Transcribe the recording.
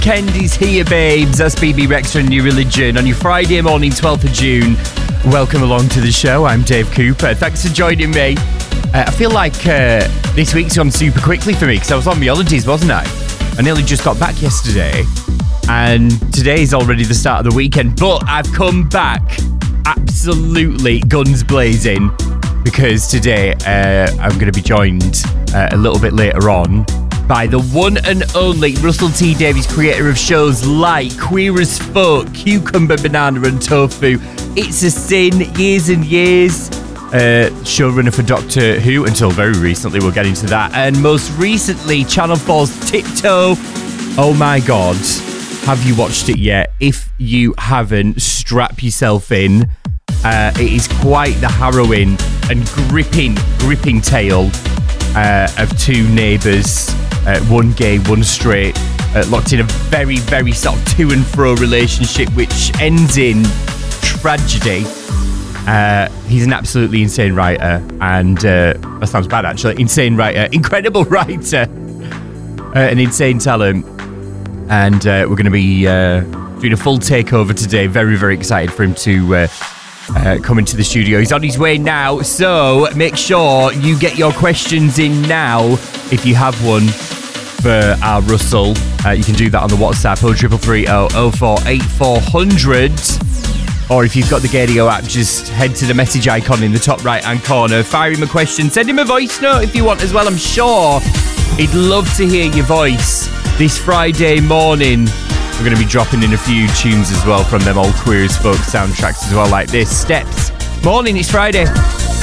weekend is here, babes. That's BB Rexha and New Religion on your Friday morning, 12th of June. Welcome along to the show. I'm Dave Cooper. Thanks for joining me. I feel like this week's gone super quickly for me because I was on my holidays, wasn't I? I nearly just got back yesterday, and today's already the start of the weekend, but I've come back absolutely guns blazing because today I'm going to be joined a little bit later on by the one and only Russell T Davies, creator of shows like Queer as Folk, Cucumber, Banana and Tofu, It's a Sin, Years and Years, showrunner for Doctor Who until very recently, we'll get into that, and most recently Channel 4's Tiptoe. Oh my god, have you watched it yet? If you haven't, strap yourself in. It is quite the harrowing and gripping tale of two neighbours, one gay, one straight, locked in a very, very sort of to and fro relationship which ends in tragedy. He's an absolutely insane writer, and that sounds bad actually, insane writer, incredible writer, an insane talent, and we're going to be doing a full takeover today. Very, very excited for him to come into the studio. He's on his way now, so make sure you get your questions in now if you have one for our Russell. You can do that on the WhatsApp 0330 048 400, or if you've got the Gadio app, just head to the message icon in the top right hand corner, fire him a question, send him a voice note if you want as well. I'm sure he'd love to hear your voice this Friday morning. We're going to be dropping in a few tunes as well from them old Queer as Folk soundtracks as well, like this. Steps. Morning, it's Friday.